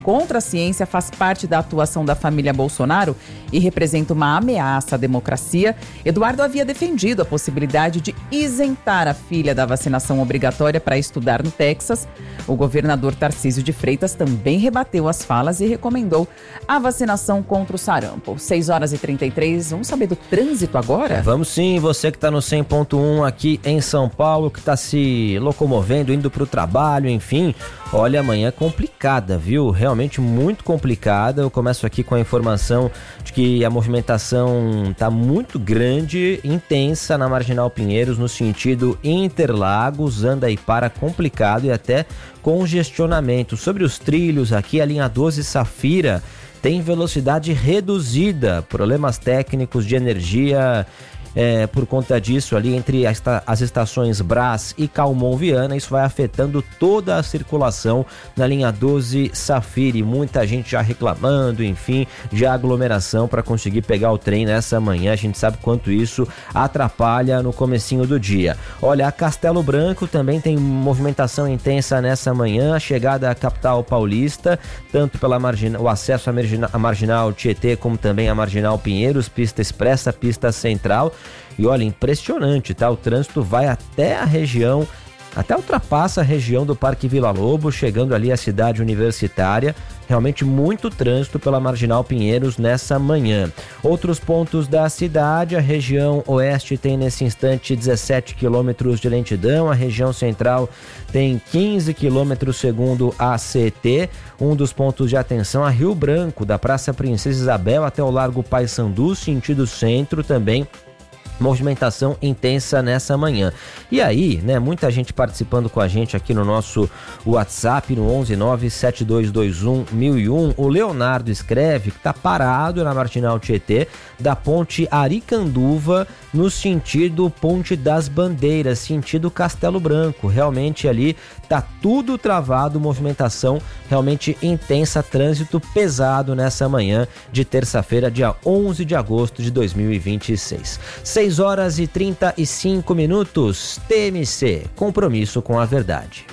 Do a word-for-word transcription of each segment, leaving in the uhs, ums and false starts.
contra a ciência faz parte da atuação da família Bolsonaro e representa uma ameaça à democracia, Eduardo havia defendido a possibilidade de isentar a filha da vacinação obrigatória para estudar no Texas. O governador Tarcísio de Freitas também rebateu as falas e recomendou a vacinação contra o sarampo. seis horas e trinta e três, vamos saber do trânsito agora? É, vamos sim, você que está no cem ponto um aqui em São Paulo, que está se locomovendo, indo para o trabalho, enfim, olha, amanhã é complicada, viu? Realmente muito complicada. Eu começo aqui com a informação de que a movimentação está muito grande, intensa na Marginal Pinheiros, no sentido Interlagos, Andaipara complicado e até congestionamento. Sobre os trilhos aqui, a linha doze Safira tem velocidade reduzida, problemas técnicos de energia. É, por conta disso, ali entre as, as estações Brás e Calmon Viana, isso vai afetando toda a circulação na linha doze Safira, e muita gente já reclamando, enfim, já aglomeração para conseguir pegar o trem nessa manhã. A gente sabe quanto isso atrapalha no comecinho do dia. Olha, a Castelo Branco também tem movimentação intensa nessa manhã, a chegada à capital paulista, tanto pela marginal, o acesso à marginal, à marginal Tietê, como também a Marginal Pinheiros, pista expressa, pista central. E olha, impressionante, tá? O trânsito vai até a região, até ultrapassa a região do Parque Vila Lobo, chegando ali à cidade universitária. Realmente muito trânsito pela Marginal Pinheiros nessa manhã. Outros pontos da cidade, a região oeste tem nesse instante dezessete quilômetros de lentidão, a região central tem quinze quilômetros segundo a C T. Um dos pontos de atenção, a Rio Branco, da Praça Princesa Isabel até o Largo Paissandu, sentido centro também. Movimentação intensa nessa manhã. E aí, né, muita gente participando com a gente aqui no nosso WhatsApp, no onze nove sete dois dois um mil e um. O Leonardo escreve que tá parado na Marginal Tietê, da ponte Aricanduva, no sentido Ponte das Bandeiras, sentido Castelo Branco. Realmente ali tá tudo travado, movimentação realmente intensa, trânsito pesado nessa manhã de terça-feira, dia onze de agosto de dois mil e vinte e seis. seis horas e trinta e cinco minutos. T M C, compromisso com a verdade.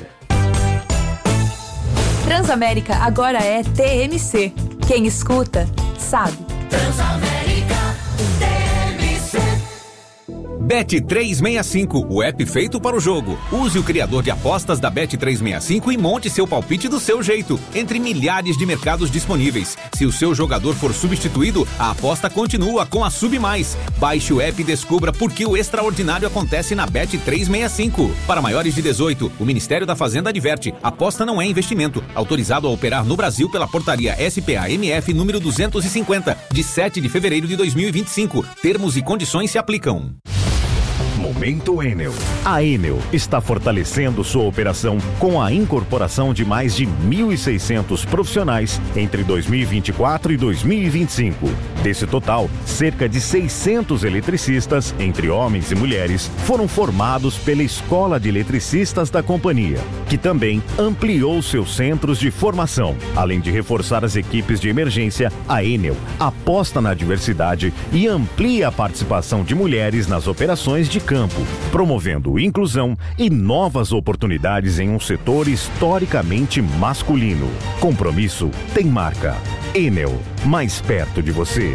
Transamérica agora é T M C. Quem escuta, sabe. Transamérica, T M C. Bet trezentos e sessenta e cinco, o app feito para o jogo. Use o criador de apostas da Bet trezentos e sessenta e cinco e monte seu palpite do seu jeito, entre milhares de mercados disponíveis. Se o seu jogador for substituído, a aposta continua com a Sub Mais. Baixe o app e descubra por que o extraordinário acontece na Bet trezentos e sessenta e cinco. Para maiores de dezoito, o Ministério da Fazenda adverte: aposta não é investimento. Autorizado a operar no Brasil pela portaria S P A M F número duzentos e cinquenta, de sete de fevereiro de dois mil e vinte e cinco. Termos e condições se aplicam. Momento Enel. A Enel está fortalecendo sua operação com a incorporação de mais de mil e seiscentos profissionais entre dois mil e vinte e quatro e dois mil e vinte e cinco. Desse total, cerca de seiscentos eletricistas, entre homens e mulheres, foram formados pela Escola de Eletricistas da companhia, que também ampliou seus centros de formação. Além de reforçar as equipes de emergência, a Enel aposta na diversidade e amplia a participação de mulheres nas operações de campo, promovendo inclusão e novas oportunidades em um setor historicamente masculino. Compromisso tem marca. Enel, mais perto de você.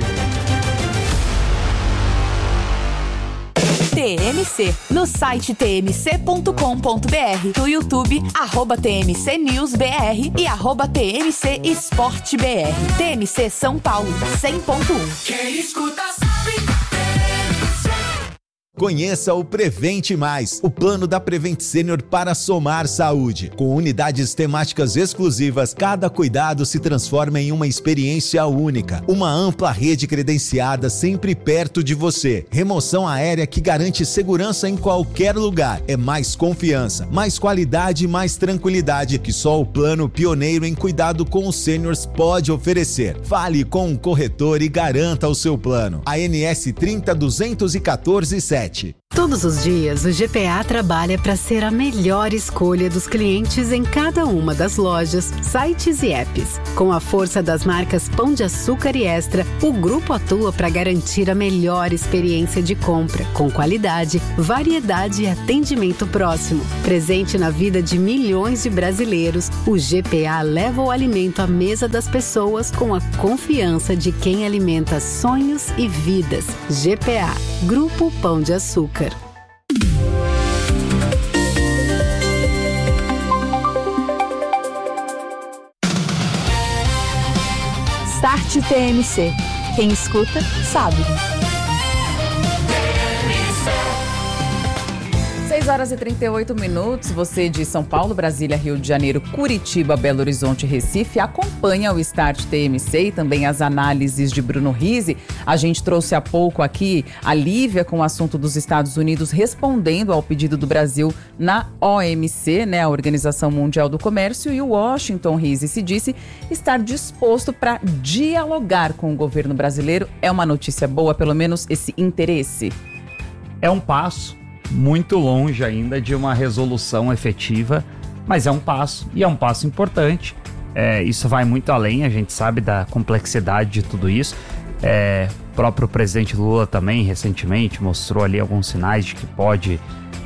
T M C, no site t m c ponto com ponto b r, no YouTube, arroba T M C News B R e arroba T M C Esporte B R. T M C São Paulo, cem ponto um. Quem escuta sabe. Conheça o Prevente Mais, o plano da Prevent Senior para somar saúde. Com unidades temáticas exclusivas, cada cuidado se transforma em uma experiência única. Uma ampla rede credenciada sempre perto de você. Remoção aérea que garante segurança em qualquer lugar. É mais confiança, mais qualidade e mais tranquilidade que só o plano pioneiro em cuidado com os sêniors pode oferecer. Fale com um corretor e garanta o seu plano. A N S trinta duzentos e quatorze sete. Todos os dias, o G P A trabalha para ser a melhor escolha dos clientes em cada uma das lojas, sites e apps. Com a força das marcas Pão de Açúcar e Extra, o grupo atua para garantir a melhor experiência de compra, com qualidade, variedade e atendimento próximo. Presente na vida de milhões de brasileiros, o G P A leva o alimento à mesa das pessoas com a confiança de quem alimenta sonhos e vidas. G P A, Grupo Pão de Açúcar. Start T M C. Quem escuta, sabe. seis horas e trinta e oito minutos, você de São Paulo, Brasília, Rio de Janeiro, Curitiba, Belo Horizonte, Recife, acompanha o Start T M C e também as análises de Bruno Rizzi. A gente trouxe há pouco aqui a Lívia com o assunto dos Estados Unidos respondendo ao pedido do Brasil na O M C, né, a Organização Mundial do Comércio, e o Washington, Rizzi, se disse estar disposto para dialogar com o governo brasileiro. É uma notícia boa, pelo menos esse interesse? É um passo muito longe ainda de uma resolução efetiva, mas é um passo, e é um passo importante. É, isso vai muito além, a gente sabe da complexidade de tudo isso. É, o próprio presidente Lula também, recentemente, mostrou ali alguns sinais de que pode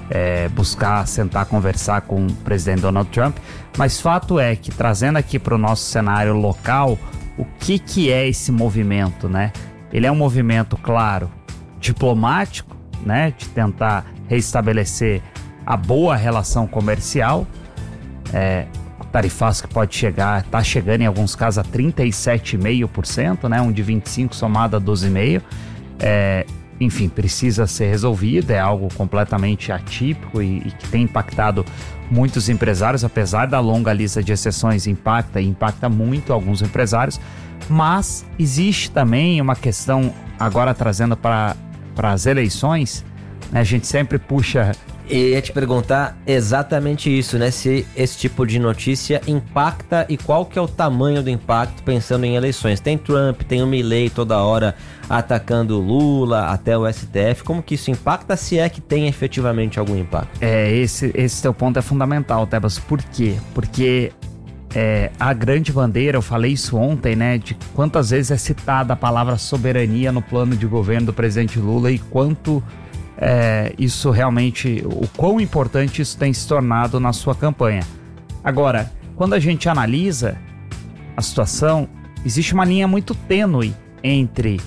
é, buscar sentar, conversar com o presidente Donald Trump, mas fato é que, trazendo aqui para o nosso cenário local, o que, que é esse movimento, né? Ele é um movimento, claro, diplomático, né, de tentar reestabelecer a boa relação comercial, é, o tarifaço que pode chegar, está chegando em alguns casos a trinta e sete vírgula cinco por cento, né, um de vinte e cinco somado a doze vírgula cinco por cento, é, enfim, precisa ser resolvido, é algo completamente atípico e, e que tem impactado muitos empresários, apesar da longa lista de exceções, impacta e impacta muito alguns empresários, mas existe também uma questão, agora trazendo para para as eleições, né, a gente sempre puxa... E ia te perguntar exatamente isso, né? Se esse tipo de notícia impacta e qual que é o tamanho do impacto pensando em eleições. Tem Trump, tem o Milley toda hora atacando o Lula, até o S T F. Como que isso impacta, se é que tem efetivamente algum impacto? É, esse, esse teu ponto é fundamental, Tebas. Por quê? Porque é, a grande bandeira, eu falei isso ontem, né? De quantas vezes é citada a palavra soberania no plano de governo do presidente Lula e quanto... É, isso realmente, o quão importante isso tem se tornado na sua campanha. Agora, quando a gente analisa a situação, existe uma linha muito tênue entre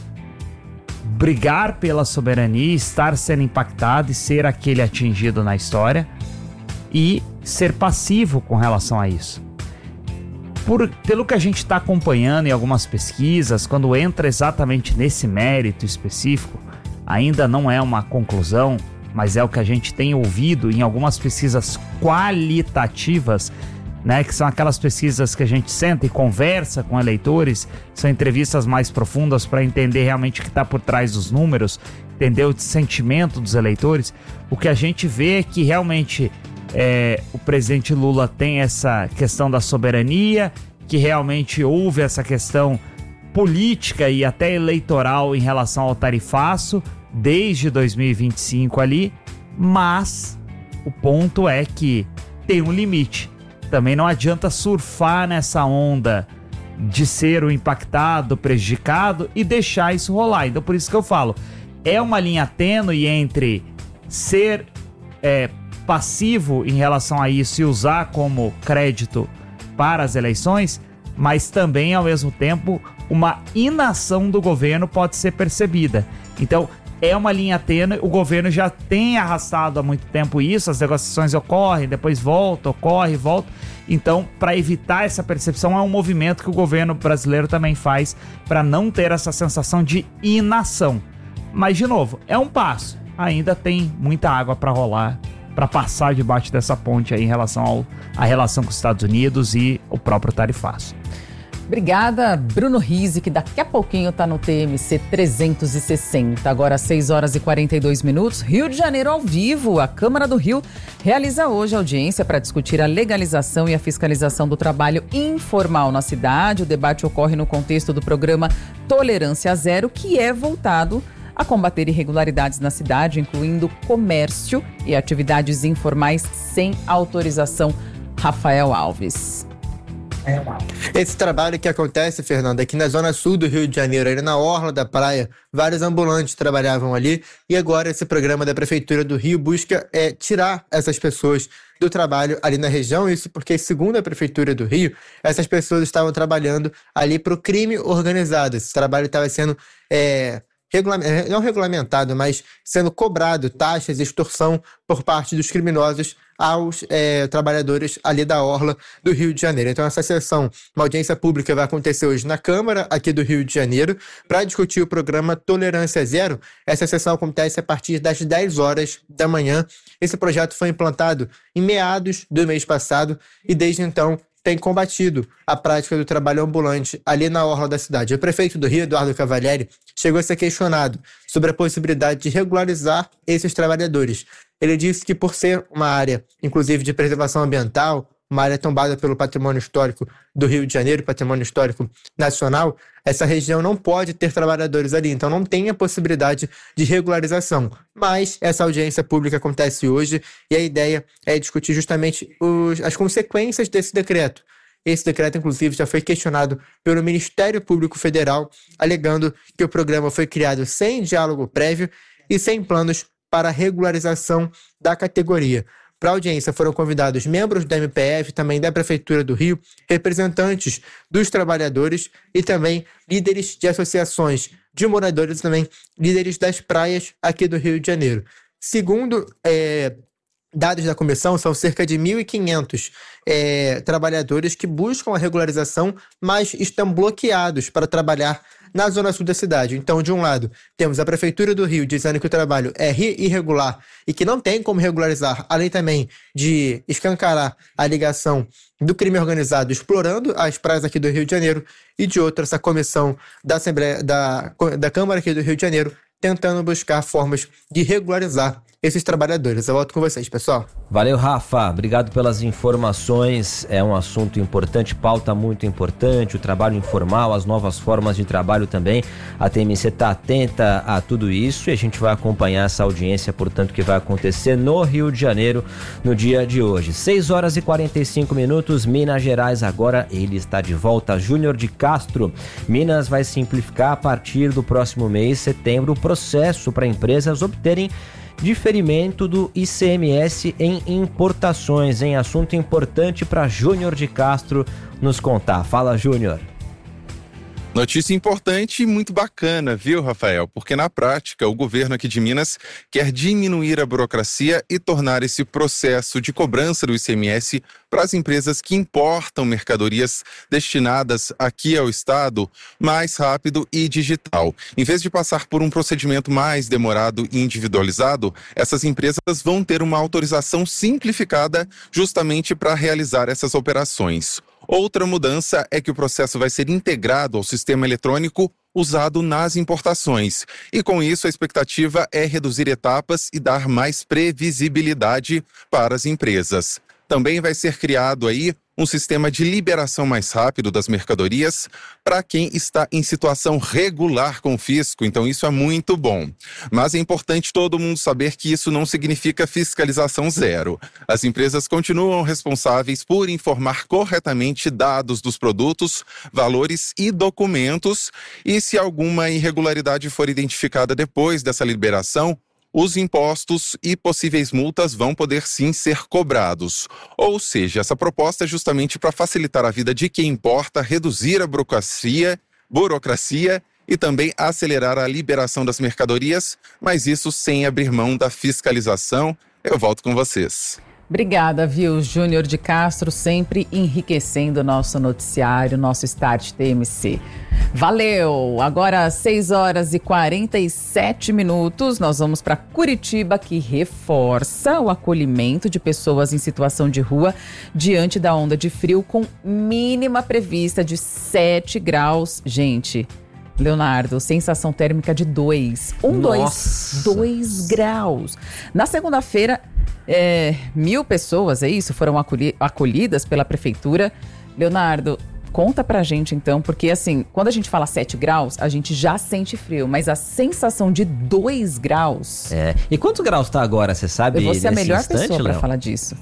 brigar pela soberania, estar sendo impactado e ser aquele atingido na história, e ser passivo com relação a isso. Por, pelo que a gente está acompanhando em algumas pesquisas, quando entra exatamente nesse mérito específico, ainda não é uma conclusão, mas é o que a gente tem ouvido em algumas pesquisas qualitativas, né, que são aquelas pesquisas que a gente senta e conversa com eleitores, são entrevistas mais profundas para entender realmente o que está por trás dos números, entender o sentimento dos eleitores. O que a gente vê é que realmente é, o presidente Lula tem essa questão da soberania, que realmente houve essa questão política e até eleitoral em relação ao tarifaço desde dois mil e vinte e cinco ali, mas o ponto é que tem um limite. Também não adianta surfar nessa onda de ser o impactado, prejudicado e deixar isso rolar. Então por isso que eu falo, é uma linha tênue entre ser é, passivo em relação a isso e usar como crédito para as eleições, mas também ao mesmo tempo uma inação do governo pode ser percebida. Então é uma linha tênue, o governo já tem arrastado há muito tempo isso, as negociações ocorrem, depois volta, ocorre, volta. Então, para evitar essa percepção, é um movimento que o governo brasileiro também faz para não ter essa sensação de inação. Mas, de novo, é um passo. Ainda tem muita água para rolar, para passar debaixo dessa ponte aí em relação ao, à relação com os Estados Unidos e o próprio tarifaço. Obrigada, Bruno Rizzi, que daqui a pouquinho está no T M C trezentos e sessenta. Agora, seis horas e quarenta e dois minutos. Rio de Janeiro ao vivo. A Câmara do Rio realiza hoje audiência para discutir a legalização e a fiscalização do trabalho informal na cidade. O debate ocorre no contexto do programa Tolerância Zero, que é voltado a combater irregularidades na cidade, incluindo comércio e atividades informais sem autorização. Rafael Alves. Esse trabalho que acontece, Fernanda, aqui na zona sul do Rio de Janeiro, ali na orla da praia, vários ambulantes trabalhavam ali e agora esse programa da Prefeitura do Rio busca é, tirar essas pessoas do trabalho ali na região, isso porque, segundo a Prefeitura do Rio, essas pessoas estavam trabalhando ali para o crime organizado. Esse trabalho estava sendo... É, Regula- não regulamentado, mas sendo cobrado taxas e extorsão por parte dos criminosos aos é, trabalhadores ali da orla do Rio de Janeiro. Então essa sessão, uma audiência pública, vai acontecer hoje na Câmara aqui do Rio de Janeiro para discutir o programa Tolerância Zero. Essa sessão acontece a partir das dez horas da manhã. Esse projeto foi implantado em meados do mês passado e desde então tem combatido a prática do trabalho ambulante ali na orla da cidade. O prefeito do Rio, Eduardo Cavalieri, chegou a ser questionado sobre a possibilidade de regularizar esses trabalhadores. Ele disse que por ser uma área, inclusive, de preservação ambiental, uma área tombada pelo patrimônio histórico do Rio de Janeiro, patrimônio histórico nacional, essa região não pode ter trabalhadores ali, então não tem a possibilidade de regularização. Mas essa audiência pública acontece hoje e a ideia é discutir justamente os, as consequências desse decreto. Esse decreto, inclusive, já foi questionado pelo Ministério Público Federal, alegando que o programa foi criado sem diálogo prévio e sem planos para a regularização da categoria. Para a audiência foram convidados membros da M P F, também da Prefeitura do Rio, representantes dos trabalhadores e também líderes de associações de moradores e também líderes das praias aqui do Rio de Janeiro. Segundo é, dados da comissão, são cerca de mil e quinhentos é, trabalhadores que buscam a regularização, mas estão bloqueados para trabalhar na zona sul da cidade. Então, de um lado, temos a Prefeitura do Rio dizendo que o trabalho é irregular e que não tem como regularizar, além também de escancarar a ligação do crime organizado explorando as praias aqui do Rio de Janeiro, e de outra, essa comissão da Assembleia da, da Câmara aqui do Rio de Janeiro tentando buscar formas de regularizar esses trabalhadores. Eu volto com vocês, pessoal. Valeu, Rafa. Obrigado pelas informações. É um assunto importante, pauta muito importante, o trabalho informal, as novas formas de trabalho também. A T M C está atenta a tudo isso e a gente vai acompanhar essa audiência, portanto, que vai acontecer no Rio de Janeiro no dia de hoje. seis horas e quarenta e cinco minutos, Minas Gerais agora, ele está de volta. Júnior de Castro. Minas vai simplificar a partir do próximo mês, setembro, o processo para empresas obterem diferimento do I C M S em importações, em assunto importante para Júnior de Castro nos contar. Fala, Júnior. Notícia importante e muito bacana, viu, Rafael? Porque na prática o governo aqui de Minas quer diminuir a burocracia e tornar esse processo de cobrança do I C M S para as empresas que importam mercadorias destinadas aqui ao estado mais rápido e digital. Em vez de passar por um procedimento mais demorado e individualizado, essas empresas vão ter uma autorização simplificada justamente para realizar essas operações. Outra mudança é que o processo vai ser integrado ao sistema eletrônico usado nas importações. E com isso, a expectativa é reduzir etapas e dar mais previsibilidade para as empresas. Também vai ser criado aí um sistema de liberação mais rápido das mercadorias para quem está em situação regular com o fisco, então isso é muito bom. Mas é importante todo mundo saber que isso não significa fiscalização zero. As empresas continuam responsáveis por informar corretamente dados dos produtos, valores e documentos, e se alguma irregularidade for identificada depois dessa liberação, os impostos e possíveis multas vão poder sim ser cobrados. Ou seja, essa proposta é justamente para facilitar a vida de quem importa, reduzir a burocracia, burocracia e também acelerar a liberação das mercadorias, mas isso sem abrir mão da fiscalização. Eu volto com vocês. Obrigada, viu, Júnior de Castro, sempre enriquecendo o nosso noticiário, nosso Start T M C. Valeu! Agora, seis horas e quarenta e sete minutos, nós vamos para Curitiba, que reforça o acolhimento de pessoas em situação de rua diante da onda de frio com mínima prevista de sete graus. Gente, Leonardo, sensação térmica de dois. Um, dois, dois graus. Na segunda-feira, é, mil pessoas, é isso, foram acolhi- acolhidas pela prefeitura. Leonardo, Conta pra gente então, porque assim, quando a gente fala sete graus, a gente já sente frio, mas a sensação de dois graus... É, e quantos graus tá agora, você sabe? Eu vou ser a melhor instante, pessoa pra Léo? falar disso.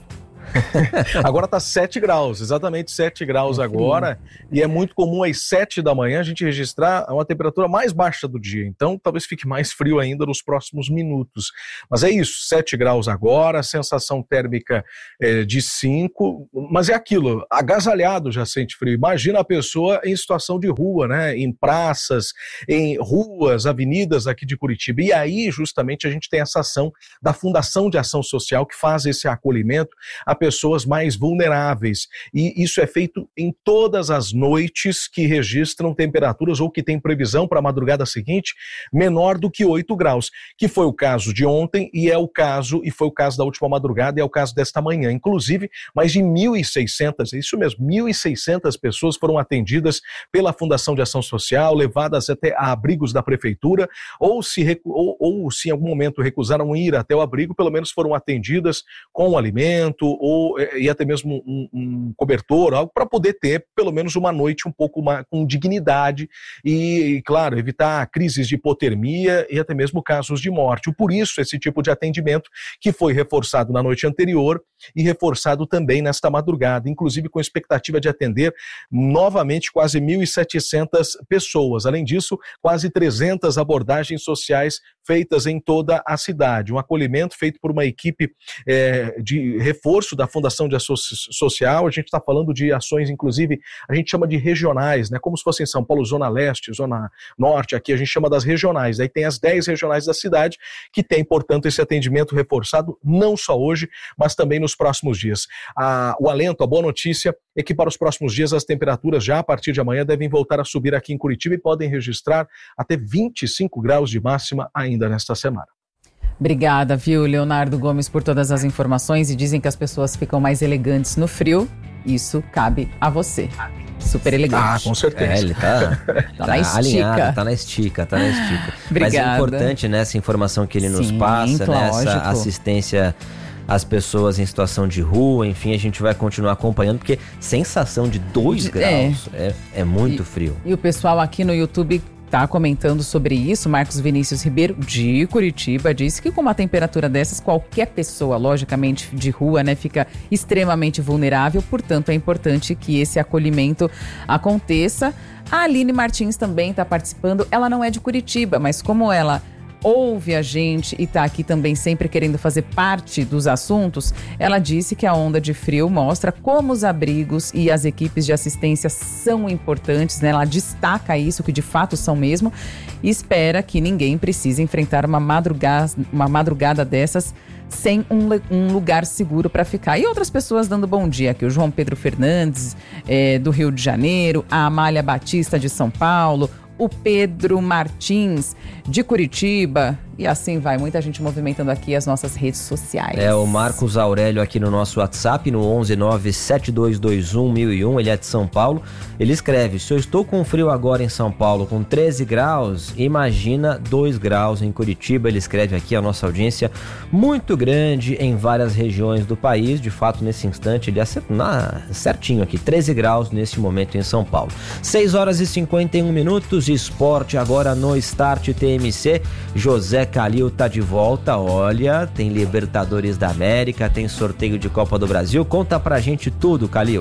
Agora tá sete graus, exatamente sete graus agora, e é muito comum às sete da manhã a gente registrar uma temperatura mais baixa do dia, então talvez fique mais frio ainda nos próximos minutos. Mas é isso, sete graus agora, sensação térmica é, de cinco, mas é aquilo, agasalhado já sente frio. Imagina a pessoa em situação de rua, né, em praças, em ruas, avenidas aqui de Curitiba, e aí justamente a gente tem essa ação da Fundação de Ação Social que faz esse acolhimento a pessoas mais vulneráveis, e isso é feito em todas as noites que registram temperaturas ou que tem previsão para a madrugada seguinte menor do que oito graus, que foi o caso de ontem e é o caso, e foi o caso da última madrugada e é o caso desta manhã. Inclusive, mais de mil e seiscentas, é isso mesmo, mil e seiscentas pessoas foram atendidas pela Fundação de Ação Social, levadas até a abrigos da prefeitura, ou se, recu- ou, ou se em algum momento recusaram ir até o abrigo, pelo menos foram atendidas com alimento ou e até mesmo um, um cobertor, algo para poder ter pelo menos uma noite um pouco mais, com dignidade e, e, claro, evitar crises de hipotermia e até mesmo casos de morte. Por isso, esse tipo de atendimento que foi reforçado na noite anterior e reforçado também nesta madrugada, inclusive com expectativa de atender novamente quase mil e setecentas pessoas. Além disso, quase trezentas abordagens sociais feitas em toda a cidade. Um acolhimento feito por uma equipe é, de reforço da Fundação de Ação Social. A gente está falando de ações, inclusive, a gente chama de regionais, né? Como se fosse em São Paulo, Zona Leste, Zona Norte, aqui a gente chama das regionais. Aí tem as dez regionais da cidade que tem, portanto, esse atendimento reforçado, não só hoje, mas também nos próximos dias. A, o alento, a boa notícia é que para os próximos dias as temperaturas já a partir de amanhã devem voltar a subir aqui em Curitiba e podem registrar até vinte e cinco graus de máxima ainda nesta semana. Obrigada, viu, Leonardo Gomes, por todas as informações. E dizem que as pessoas ficam mais elegantes no frio. Isso cabe a você. Super elegante. Ah, com certeza. É, ele tá, tá tá na estica. alinhado, tá na estica, tá na estica. Obrigada. Mas é importante, né, essa informação que ele Sim, nos passa, né, essa lógico. assistência às pessoas em situação de rua, enfim, a gente vai continuar acompanhando, porque sensação de dois De- graus é, é muito E- frio. E o pessoal aqui no YouTube tá comentando sobre isso. Marcos Vinícius Ribeiro, de Curitiba, disse que com uma temperatura dessas, qualquer pessoa, logicamente de rua, né, fica extremamente vulnerável. Portanto, é importante que esse acolhimento aconteça. A Aline Martins também está participando. Ela não é de Curitiba, mas como ela ouve a gente e está aqui também sempre querendo fazer parte dos assuntos, ela disse que a onda de frio mostra como os abrigos e as equipes de assistência são importantes, né? Ela destaca isso, que de fato são mesmo, e espera que ninguém precise enfrentar uma madrugada, uma madrugada dessas sem um, le- um lugar seguro para ficar. E outras pessoas dando bom dia aqui, o João Pedro Fernandes, é, do Rio de Janeiro, a Amália Batista, de São Paulo, o Pedro Martins, de Curitiba, e assim vai. Muita gente movimentando aqui as nossas redes sociais. É, o Marcos Aurélio aqui no nosso WhatsApp, no onze nove sete dois dois um mil e um, ele é de São Paulo. Ele escreve: se eu estou com frio agora em São Paulo com treze graus, imagina dois graus em Curitiba. Ele escreve aqui, a nossa audiência muito grande em várias regiões do país. De fato, nesse instante, ele acertou na, certinho aqui, treze graus nesse momento em São Paulo. seis horas e cinquenta e um minutos, esporte agora no Start T M C. José Calil tá de volta, olha, tem Libertadores da América, tem sorteio de Copa do Brasil. Conta pra gente tudo, Calil.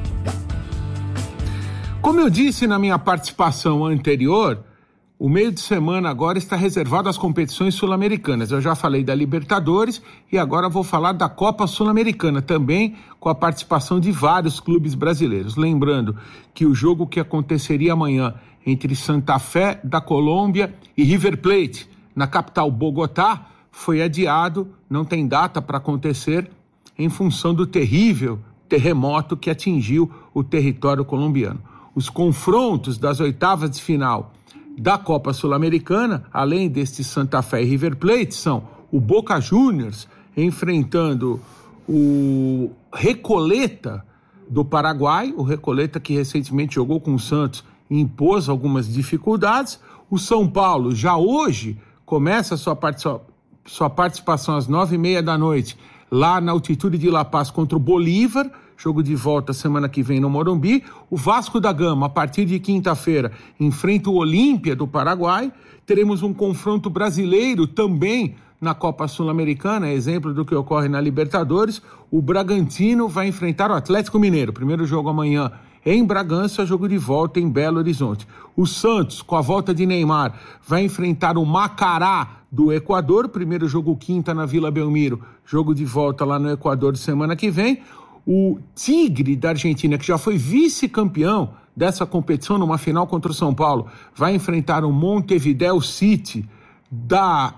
Como eu disse na minha participação anterior, o meio de semana agora está reservado às competições sul-americanas. Eu já falei da Libertadores e agora vou falar da Copa Sul-Americana, também com a participação de vários clubes brasileiros. Lembrando que o jogo que aconteceria amanhã entre Santa Fé da Colômbia e River Plate, na capital Bogotá, foi adiado, não tem data para acontecer, em função do terrível terremoto que atingiu o território colombiano. Os confrontos das oitavas de final da Copa Sul-Americana, além deste Santa Fé e River Plate, são o Boca Juniors enfrentando o Recoleta do Paraguai, o Recoleta que recentemente jogou com o Santos e impôs algumas dificuldades. O São Paulo já hoje começa a sua, participa- sua participação às nove e meia da noite, lá na altitude de La Paz contra o Bolívar, jogo de volta semana que vem no Morumbi. O Vasco da Gama, a partir de quinta-feira, enfrenta o Olímpia do Paraguai. Teremos um confronto brasileiro também na Copa Sul-Americana, exemplo do que ocorre na Libertadores. O Bragantino vai enfrentar o Atlético Mineiro. Primeiro jogo amanhã em Bragança, jogo de volta em Belo Horizonte. O Santos, com a volta de Neymar, vai enfrentar o Macará do Equador. Primeiro jogo quinta na Vila Belmiro, jogo de volta lá no Equador semana que vem. O Tigre da Argentina, que já foi vice-campeão dessa competição numa final contra o São Paulo, vai enfrentar o Montevideo City da,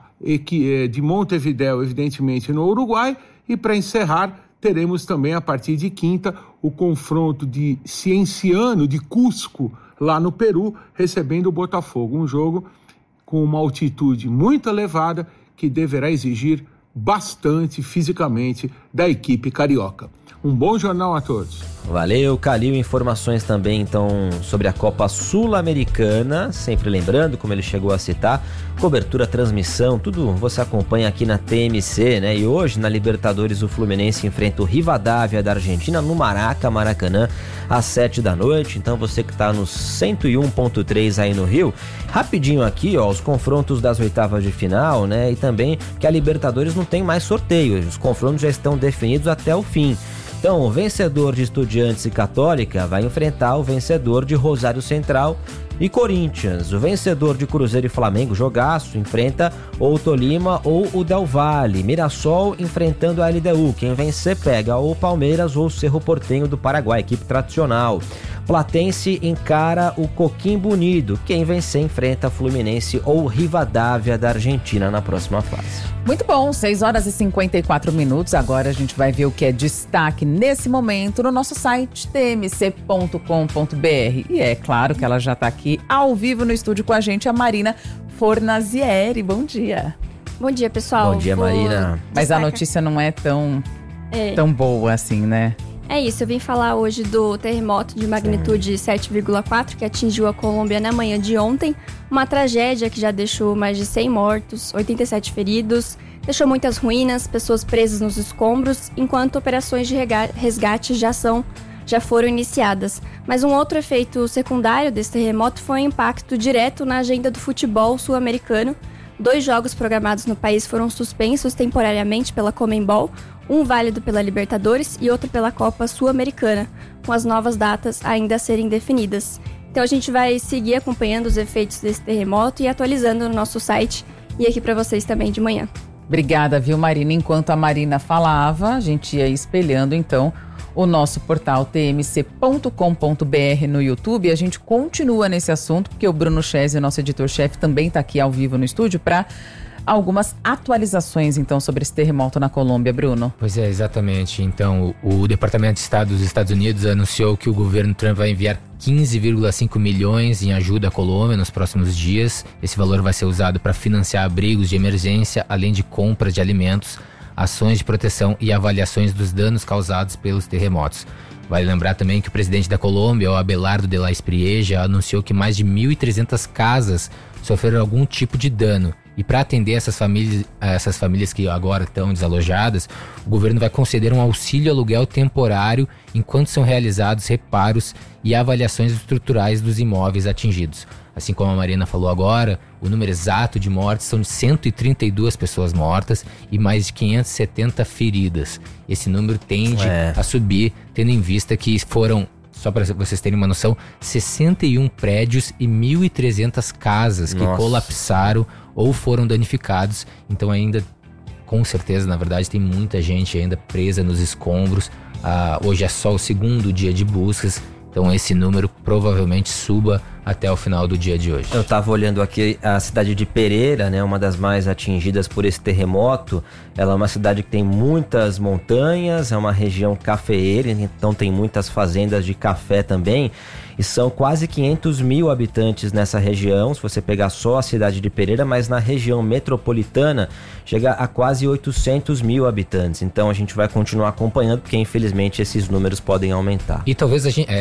de Montevideo, evidentemente, no Uruguai. E para encerrar, teremos também a partir de quinta o confronto de Cienciano, de Cusco, lá no Peru, recebendo o Botafogo. Um jogo com uma altitude muito elevada que deverá exigir bastante fisicamente da equipe carioca. Um bom jornal a todos. Valeu, Calil. Informações também, então, sobre a Copa Sul-Americana. Sempre lembrando, como ele chegou a citar, cobertura, transmissão, tudo você acompanha aqui na T M C, né? E hoje, na Libertadores, o Fluminense enfrenta o Rivadavia da Argentina no Maraca, Maracanã, às sete da noite. Então, você que tá no cento e um ponto três aí no Rio, rapidinho aqui, ó, os confrontos das oitavas de final, né? E também que a Libertadores não tem mais sorteio. Os confrontos já estão definidos até o fim. Então, o vencedor de Estudiantes e Católica vai enfrentar o vencedor de Rosário Central e Corinthians. O vencedor de Cruzeiro e Flamengo, jogaço, enfrenta ou o Tolima ou o Del Valle. Mirassol enfrentando a L D U. Quem vencer pega ou o Palmeiras ou o Cerro Porteño do Paraguai, equipe tradicional. Platense encara o Coquimbo Unido. Quem vencer enfrenta Fluminense ou Rivadavia da Argentina na próxima fase. Muito bom, seis horas e cinquenta e quatro minutos. Agora a gente vai ver o que é destaque nesse momento no nosso site t m c ponto com ponto b r. E é claro que ela já está aqui ao vivo no estúdio com a gente, a Marina Fornazieri. Bom dia. Bom dia, pessoal. Bom dia, Vou... Marina. Mas Destaca. a notícia não é tão, é. tão boa assim, né? É isso, eu vim falar hoje do terremoto de magnitude sete vírgula quatro que atingiu a Colômbia na manhã de ontem. Uma tragédia que já deixou mais de cem mortos, oitenta e sete feridos, deixou muitas ruínas, pessoas presas nos escombros, enquanto operações de resgate já, são, já foram iniciadas. Mas um outro efeito secundário desse terremoto foi o impacto direto na agenda do futebol sul-americano. Dois jogos programados no país foram suspensos temporariamente pela Conmebol, um válido pela Libertadores e outro pela Copa Sul-Americana, com as novas datas ainda a serem definidas. Então a gente vai seguir acompanhando os efeitos desse terremoto e atualizando no nosso site e aqui para vocês também de manhã. Obrigada, viu, Marina? Enquanto a Marina falava, a gente ia espelhando, então, o nosso portal t m c ponto com ponto b r no YouTube. A gente continua nesse assunto, porque o Bruno Chese, nosso editor-chefe, também está aqui ao vivo no estúdio para algumas atualizações, então, sobre esse terremoto na Colômbia, Bruno. Pois é, exatamente. Então, o, o Departamento de Estado dos Estados Unidos anunciou que o governo Trump vai enviar quinze vírgula cinco milhões em ajuda à Colômbia nos próximos dias. Esse valor vai ser usado para financiar abrigos de emergência, além de compras de alimentos, ações de proteção e avaliações dos danos causados pelos terremotos. Vale lembrar também que o presidente da Colômbia, o Abelardo de la Espriella, já anunciou que mais de mil e trezentas casas sofreram algum tipo de dano. E para atender essas famílias, essas famílias que agora estão desalojadas, o governo vai conceder um auxílio aluguel temporário enquanto são realizados reparos e avaliações estruturais dos imóveis atingidos. Assim como a Marina falou agora, o número exato de mortes são de cento e trinta e duas pessoas mortas e mais de quinhentas e setenta feridas. Esse número tende é. a subir, tendo em vista que foram, só para vocês terem uma noção, sessenta e um prédios e mil e trezentas casas que Nossa. colapsaram ou foram danificados. Então ainda, com certeza, na verdade, tem muita gente ainda presa nos escombros. Ah, hoje é só o segundo dia de buscas, então esse número provavelmente suba até o final do dia de hoje. Eu estava olhando aqui a cidade de Pereira, né, uma das mais atingidas por esse terremoto. Ela é uma cidade que tem muitas montanhas, é uma região cafeeira, então tem muitas fazendas de café também. E são quase quinhentos mil habitantes nessa região, se você pegar só a cidade de Pereira, mas na região metropolitana chega a quase oitocentos mil habitantes. Então a gente vai continuar acompanhando, porque infelizmente esses números podem aumentar. E talvez a gente... É...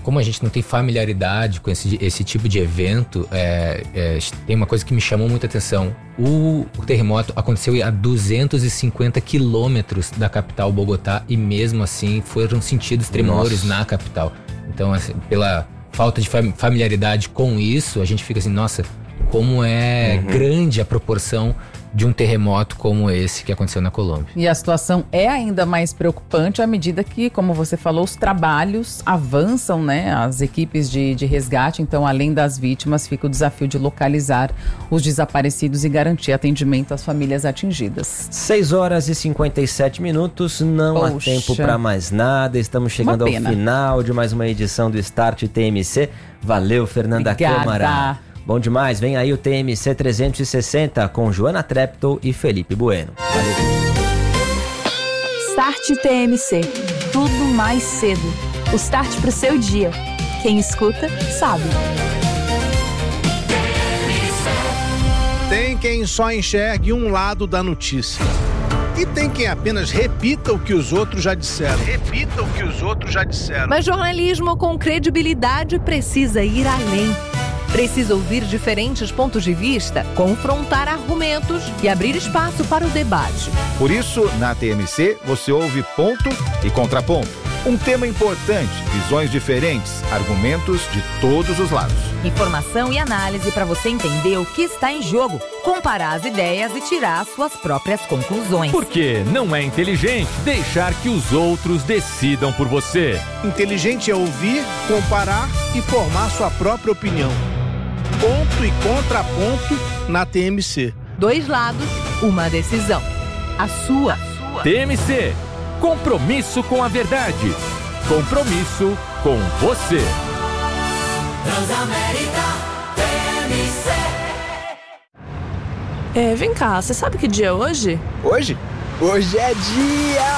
como a gente não tem familiaridade com esse, esse tipo de evento, é, é, tem uma coisa que me chamou muita atenção. O, o terremoto aconteceu a duzentos e cinquenta quilômetros da capital Bogotá e mesmo assim foram sentidos tremores nossa. na capital. Então, assim, pela falta de familiaridade com isso, a gente fica assim, nossa, como é uhum. grande a proporção de um terremoto como esse que aconteceu na Colômbia. E a situação é ainda mais preocupante à medida que, como você falou, os trabalhos avançam, né? As equipes de, de resgate, então, além das vítimas, fica o desafio de localizar os desaparecidos e garantir atendimento às famílias atingidas. seis horas e cinquenta e sete minutos, não Poxa. há tempo para mais nada. Estamos chegando ao final de mais uma edição do Start T M C. Valeu, Fernanda Obrigada. Câmara. Bom demais, vem aí o T M C trezentos e sessenta com Joana Treptow e Felipe Bueno. Valeu. Start T M C, tudo mais cedo. O start pro seu dia. Quem escuta, sabe. Tem quem só enxergue um lado da notícia. E tem quem apenas repita o que os outros já disseram. Repita o que os outros já disseram. Mas jornalismo com credibilidade precisa ir além. Precisa ouvir diferentes pontos de vista, confrontar argumentos e abrir espaço para o debate. Por isso, na T M C, você ouve ponto e contraponto. Um tema importante, visões diferentes, argumentos de todos os lados. Informação e análise para você entender o que está em jogo, comparar as ideias e tirar suas próprias conclusões. Porque não é inteligente deixar que os outros decidam por você. Inteligente é ouvir, comparar e formar sua própria opinião. Ponto e contraponto na T M C. Dois lados, uma decisão. A sua. A sua. T M C. Compromisso com a verdade. Compromisso com você. Transamérica T M C. É, vem cá, você sabe que dia é hoje? Hoje? Hoje é dia...